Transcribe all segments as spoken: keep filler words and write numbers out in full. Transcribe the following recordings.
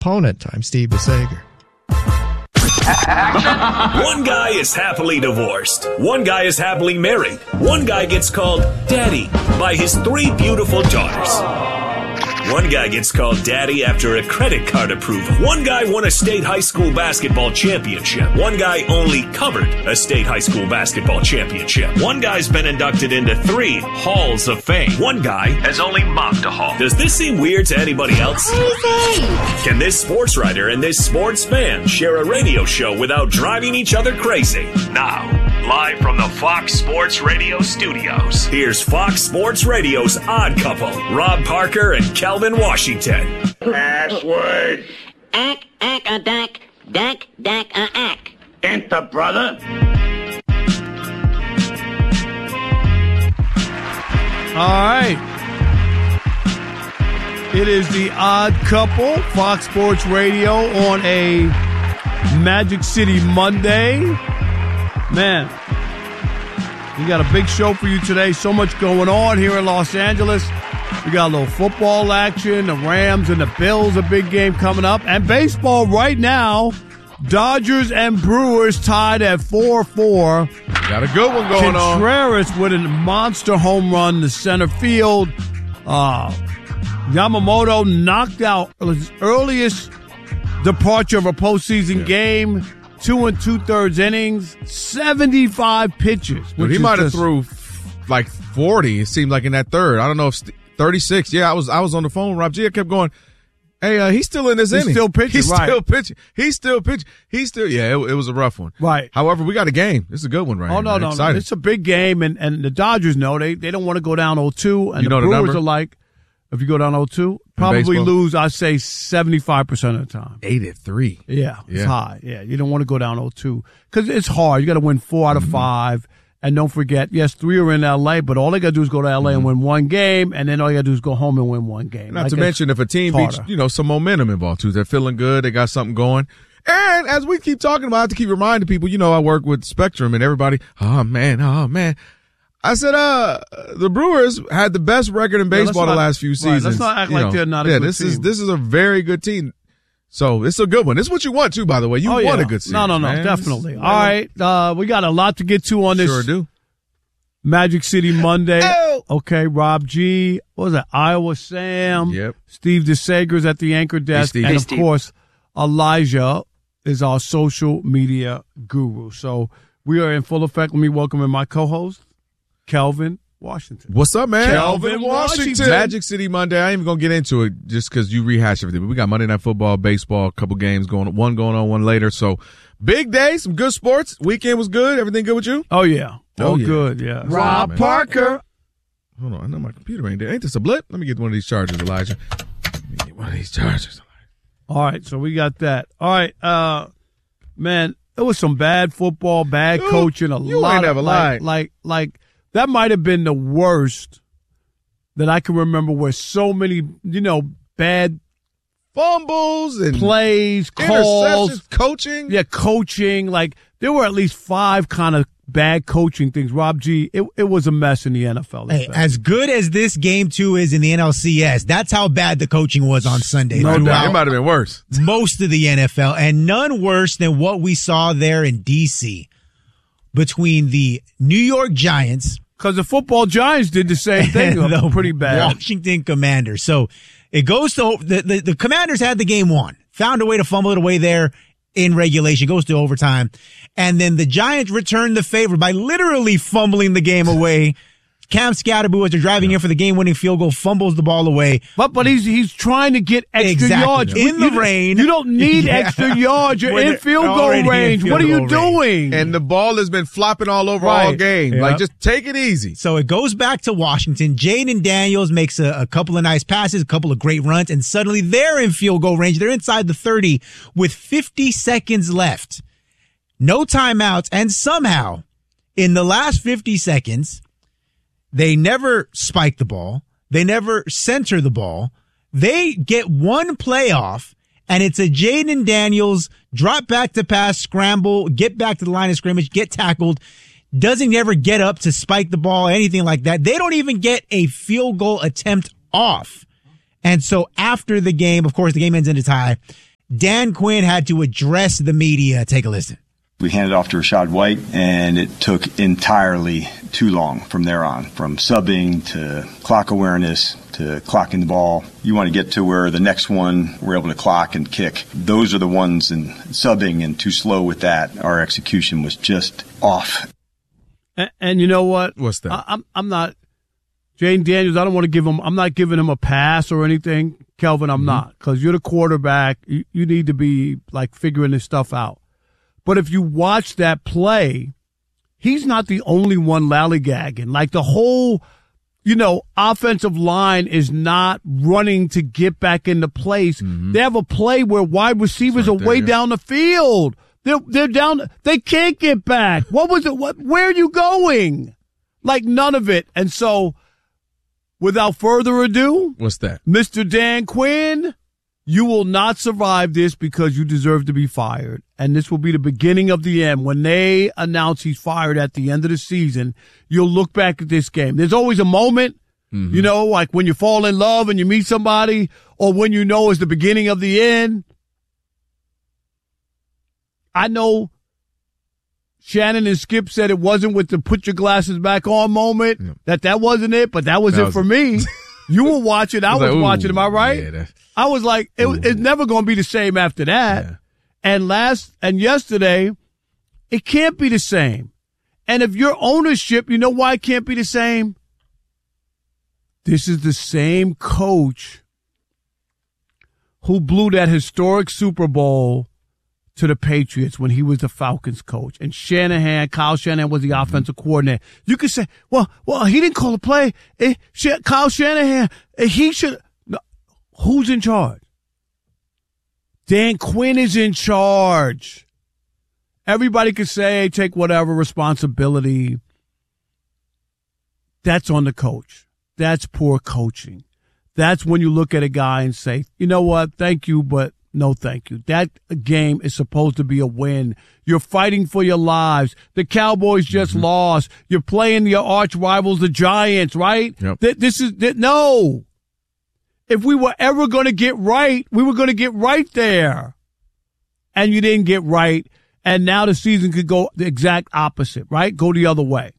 opponent. I'm Steve DeSager. One guy is happily divorced. One guy is happily married. One guy gets called daddy by his three beautiful daughters. One guy gets called daddy after a credit card approval. One guy won a state high school basketball championship. One guy only covered a state high school basketball championship. One guy's been inducted into three halls of fame. One guy has only mopped a hall. Does this seem weird to anybody else? Can this sports writer and this sports fan share a radio show without driving each other crazy? Now, live from the Fox Sports Radio studios, here's Fox Sports Radio's Odd Couple, Rob Parker and Calvin Washington. Password. Ack, ack, a dack, dack, dack, a ack. Enter, brother. All right. It is the Odd Couple, Fox Sports Radio on a Magic City Monday. Man, we got a big show for you today. So much going on here in Los Angeles. We got a little football action. The Rams and the Bills, a big game coming up. And baseball right now, Dodgers and Brewers tied at four four. Got a good one going on. Contreras with a monster home run to center field. Uh, Yamamoto knocked out his earliest departure of a postseason yeah. game. Two and two-thirds innings, seventy-five pitches. Dude, he might have threw like forty, it seemed like, in that third. I don't know if st- thirty-six. Yeah, I was I was on the phone. Rob G. I kept going, hey, uh, he's still in this he's inning. Still pitching, he's right. still pitching. He's still pitching. He's still, yeah, it, it was a rough one. Right. However, we got a game. It's a good one right oh, here. Oh, no, man. no, Excited. no. It's a big game, and, and the Dodgers know they, they don't want to go down oh two, and you the know Brewers the are like, if you go down oh two, probably lose, I say, seventy-five percent of the time. Eight at three. Yeah, yeah. It's high. Yeah, you don't want to go down oh two because it's hard. You got to win four out of mm-hmm. five. And don't forget, yes, three are in L A, but all they got to do is go to L A mm-hmm. and win one game, and then all you got to do is go home and win one game. Not like to mention, if a team beats, you know, some momentum involved, too. They're feeling good. They got something going. And as we keep talking about, I have to keep reminding people, you know, I work with Spectrum, and everybody, oh, man, oh, man. I said, uh, the Brewers had the best record in baseball yeah, the last few seasons. Right, let's not act you like know. they're not a yeah, good this team. is this is a very good team. So it's a good one. This is what you want, too, by the way. You oh, want yeah. a good season. No, no, no, man. definitely. All right, uh, we got a lot to get to on this. Sure do. Magic City Monday. Oh. Okay, Rob G. What was that? Iowa Sam. Yep. Steve DeSager's at the anchor desk. Hey, and, hey, of Steve. course, Elijah is our social media guru. So we are in full effect. Let me welcome in my co-host, Calvin Washington. What's up, man? Calvin Washington. Magic City Monday. I ain't even going to get into it just because you rehash everything. But we got Monday Night Football, baseball, a couple games going on, one going on, one later. So big day, some good sports. Weekend was good. Everything good with you? Oh, yeah. Oh, oh yeah. good, yeah. Rob man. Parker. Hold on. I know my computer ain't there. Ain't this a blip? Let me get one of these chargers, Elijah. Let me get one of these chargers. All right, so we got that. All right, uh, man, it was some bad football, bad Dude, coaching, a you lot ain't of, never like, lied. like, like, that might have been the worst that I can remember where so many, you know, bad fumbles and plays, calls, coaching. Yeah, coaching. Like, there were at least five kind of bad coaching things. Rob G, it, it was a mess in the N F L. Hey, as good as this game two is in the N L C S, that's how bad the coaching was on Sunday. No doubt. It might have been worse. Most of the N F L, and none worse than what we saw there in D C between the New York Giants. Because the football Giants did the same thing. the pretty bad. Washington Commanders. So it goes to the, the the Commanders had the game won, found a way to fumble it away there in regulation, goes to overtime, and then the Giants returned the favor by literally fumbling the game away. Cam Scatterbo, as they're driving in for the game-winning field goal, fumbles the ball away. But but he's he's trying to get extra exactly. yards in you, the rain. You don't need yeah. extra yards. You're When in field goal range. Field what are you range. doing? And the ball has been flopping all over right. all game. Yep. Like, just take it easy. So it goes back to Washington. Jaden Daniels makes a, a couple of nice passes, a couple of great runs, and suddenly they're in field goal range. They're inside the thirty with fifty seconds left. No timeouts, and somehow, in the last fifty seconds, they never spike the ball. They never center the ball. They get one playoff, and it's a Jaden Daniels drop back to pass, scramble, get back to the line of scrimmage, get tackled, doesn't ever get up to spike the ball, anything like that. They don't even get a field goal attempt off. And so after the game, of course, the game ends in a tie. Dan Quinn had to address the media. Take a listen. We handed off to Rachaad White, and it took entirely too long from there on, from subbing to clock awareness to clocking the ball. You want to get to where the next one we're able to clock and kick. Those are the ones in subbing, and too slow with that. Our execution was just off. And, and you know what? What's that? I, I'm I'm not Jayden Daniels. I don't want to give him. I'm not giving him a pass or anything, Kelvin. I'm mm-hmm. not, because you're the quarterback. You, you need to be like figuring this stuff out. But if you watch that play, he's not the only one lollygagging. Like the whole, you know, offensive line is not running to get back into place. Mm-hmm. They have a play where wide receivers right are way there. down the field. They're they're down. They can't get back. What was it? What? Where are you going? Like none of it. And so, without further ado, what's that, Mister Dan Quinn? You will not survive this because you deserve to be fired. And this will be the beginning of the end. When they announce he's fired at the end of the season, you'll look back at this game. There's always a moment, mm-hmm. you know, like when you fall in love and you meet somebody, or when you know it's the beginning of the end. I know Shannon and Skip said it wasn't with the put your glasses back on moment, yeah. that that wasn't it, but that was that it was for me. You were watching. I, I was, was like, watching. Am I right? Yeah, I was like, it, it's never going to be the same after that. Yeah. And last and yesterday, it can't be the same. And if your ownership, you know why it can't be the same? This is the same coach who blew that historic Super Bowl to the Patriots when he was the Falcons coach. And Shanahan, Kyle Shanahan was the mm-hmm. offensive coordinator. You could say, well, well, he didn't call the play. Eh, Kyle Shanahan, eh, he should. No. Who's in charge? Dan Quinn is in charge. Everybody could say, take whatever responsibility. That's on the coach. That's poor coaching. That's when you look at a guy and say, you know what, thank you, but no thank you. That game is supposed to be a win. You're fighting for your lives. The Cowboys just mm-hmm. lost. You're playing your arch rivals, the Giants, right? Yep. Th- this is th- no. If we were ever going to get right, we were going to get right there. And you didn't get right. And now the season could go the exact opposite, right? Go the other way.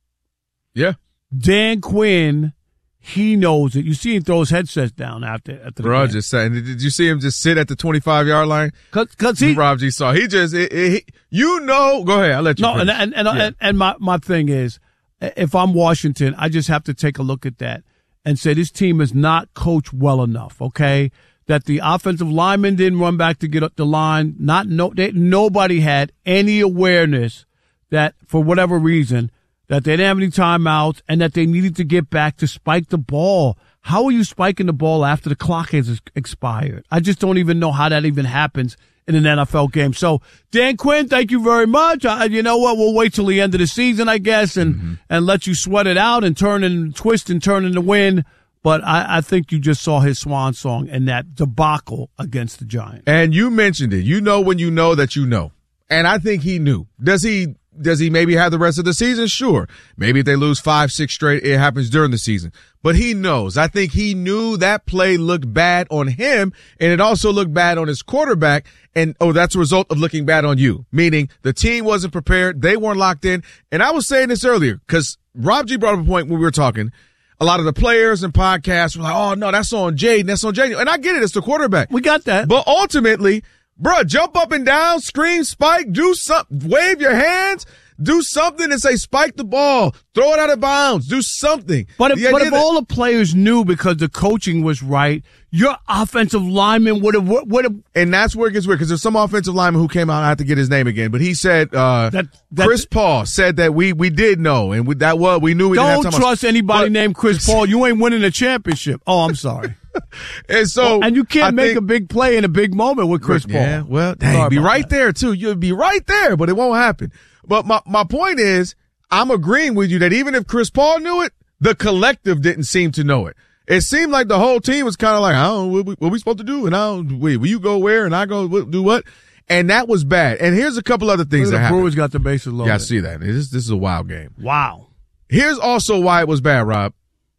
Yeah. Dan Quinn, he knows it. You see him throw his headsets down after, after the Rob game. just saying, did you see him just sit at the twenty-five-yard line? Cause, cause he, Rob G saw. He just, it, it, he, you know, go ahead. I'll let you No, finish. and, and, and, yeah. and, and my, my thing is, if I'm Washington, I just have to take a look at that and say this team is not coached well enough, okay? That the offensive lineman didn't run back to get up the line. Not no, they, nobody had any awareness that, for whatever reason, that they didn't have any timeouts and that they needed to get back to spike the ball. How are you spiking the ball after the clock has expired? I just don't even know how that even happens in an N F L game. So, Dan Quinn, thank you very much. I, you know what? We'll wait till the end of the season, I guess, and, mm-hmm. and let you sweat it out and turn and twist and turn and win. But I, I think you just saw his swan song in that debacle against the Giants. And you mentioned it. You know when you know that you know. And I think he knew. Does he does he maybe have the rest of the season? Sure. Maybe if they lose five, six straight, it happens during the season. But he knows. I think he knew that play looked bad on him, and it also looked bad on his quarterback. And, oh, that's a result of looking bad on you, meaning the team wasn't prepared. They weren't locked in. And I was saying this earlier because Rob G brought up a point when we were talking. A lot of the players and podcasts were like, oh, no, that's on Jayden. That's on Jayden. And I get it. It's the quarterback. We got that. But ultimately, bro, jump up and down, scream, spike, do something, wave your hands, do something and say spike the ball, throw it out of bounds, do something. But if, but if that, all the players knew because the coaching was right, your offensive lineman would have would have. And that's where it gets weird because there's some offensive lineman who came out. I have to get his name again, but he said uh, that, that Chris Paul said that we we did know and we, that was we knew. We don't didn't have trust anybody but, named Chris Paul. You ain't winning a championship. Oh, I'm sorry. And so, well, and you can't I make think, a big play in a big moment with Chris Paul. Yeah, well, dang, be right that. there too. You'll be right there, but it won't happen. But my, my point is, I'm agreeing with you that even if Chris Paul knew it, the collective didn't seem to know it. It seemed like the whole team was kind of like, I don't know, what we, what we supposed to do? And I don't, wait, will you go where? And I go do what? And that was bad. And here's a couple other things that the happened. Brewers got the bases loaded. Yeah, I see that. This, this is a wild game. Wow. Here's also why it was bad, Rob.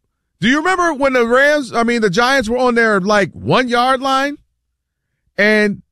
Do you remember when the Rams, I mean, the Giants were on their like one yard line and